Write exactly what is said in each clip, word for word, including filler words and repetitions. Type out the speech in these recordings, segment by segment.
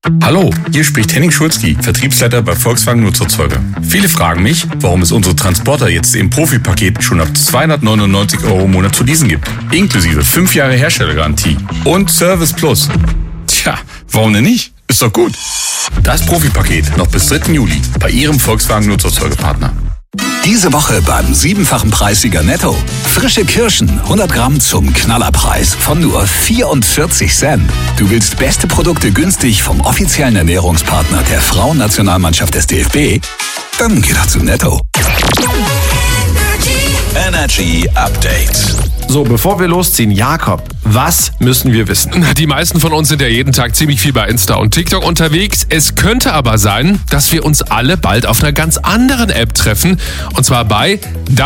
Hallo, hier spricht Henning Schulzki, Vertriebsleiter bei Volkswagen Nutzerzeuge. Viele fragen mich, warum es unsere Transporter jetzt im Profi-Paket schon ab zweihundertneunundneunzig Euro im Monat zu leasen gibt. Inklusive fünf Jahre Herstellergarantie und Service Plus. Tja, warum denn nicht? Ist doch gut. Das Profi-Paket noch bis dritten Juli bei Ihrem Volkswagen Nutzerzeugepartner. Diese Woche beim siebenfachen Preissieger Netto. Frische Kirschen, hundert Gramm zum Knallerpreis von nur vierundvierzig Cent. Du willst beste Produkte günstig vom offiziellen Ernährungspartner der Frauennationalmannschaft des D F B? Dann geh doch zu Netto. Energy Update. So, bevor wir losziehen, Jakob, was müssen wir wissen? Die meisten von uns sind ja jeden Tag ziemlich viel bei Insta und TikTok unterwegs. Es könnte aber sein, dass wir uns alle bald auf einer ganz anderen App treffen. Und zwar bei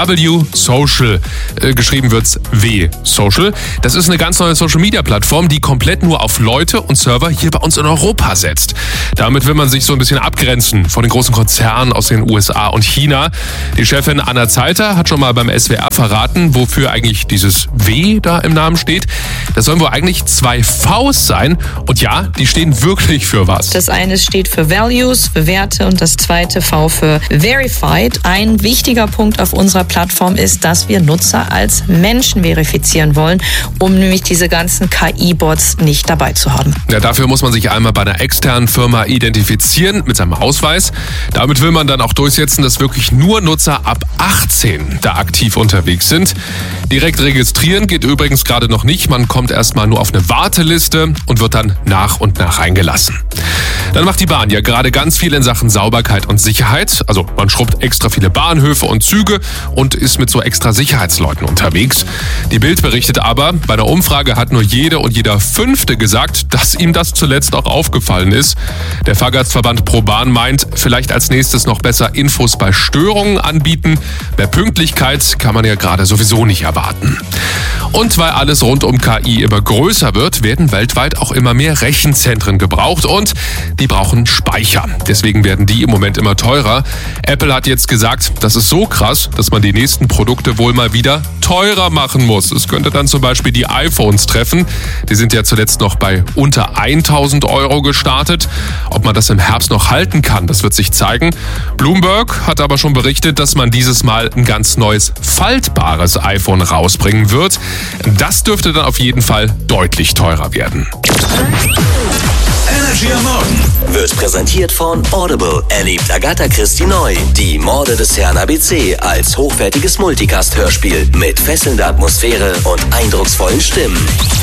W Social. Äh, geschrieben wird's W Social. Das ist eine ganz neue Social-Media-Plattform, die komplett nur auf Leute und Server hier bei uns in Europa setzt. Damit will man sich so ein bisschen abgrenzen von den großen Konzernen aus den U S A und China. Die Chefin Anna Zeiter hat schon mal beim S W R verraten, wofür eigentlich dieses W da im Namen steht. Das sollen wohl eigentlich zwei Vs sein. Und ja, die stehen wirklich für was. Das eine steht für Values, für Werte, und das zweite V für Verified. Ein wichtiger Punkt auf unserer Plattform ist, dass wir Nutzer als Menschen verifizieren wollen, um nämlich diese ganzen K I-Bots nicht dabei zu haben. Ja, dafür muss man sich einmal bei einer externen Firma identifizieren mit seinem Ausweis. Damit will man dann auch durchsetzen, dass wirklich nur Nutzer ab achtzehn da aktiv unterwegs sind. Direkt registrieren geht übrigens gerade noch nicht. Man kommt erstmal nur auf eine Warteliste und wird dann nach und nach reingelassen. Dann macht die Bahn ja gerade ganz viel in Sachen Sauberkeit und Sicherheit. Also man schrubbt extra viele Bahnhöfe und Züge und ist mit so extra Sicherheitsleuten unterwegs. Die Bild berichtet aber, bei der Umfrage hat nur jede und jeder Fünfte gesagt, dass ihm das zuletzt auch aufgefallen ist. Der Fahrgastverband ProBahn meint, vielleicht als nächstes noch besser Infos bei Störungen anbieten. Mehr Pünktlichkeit kann man ja gerade sowieso nicht erwarten. Und weil alles rund um K I immer größer wird, werden weltweit auch immer mehr Rechenzentren gebraucht und die brauchen Speicher. Deswegen werden die im Moment immer teurer. Apple hat jetzt gesagt, das ist so krass, dass man die nächsten Produkte wohl mal wieder teurer machen muss. Es könnte dann zum Beispiel die iPhones treffen. Die sind ja zuletzt noch bei unter tausend Euro gestartet. Ob man das im Herbst noch halten kann, das wird sich zeigen. Bloomberg hat aber schon berichtet, dass man dieses Mal ein ganz neues faltbares iPhone rausbringen wird. Das dürfte dann auf jeden Fall deutlich teurer werden. Energy am Morgen wird präsentiert von Audible. Erlebt Agatha Christie neu. Die Morde des Herrn A B C als hochwertiges Multicast-Hörspiel mit fesselnder Atmosphäre und eindrucksvollen Stimmen.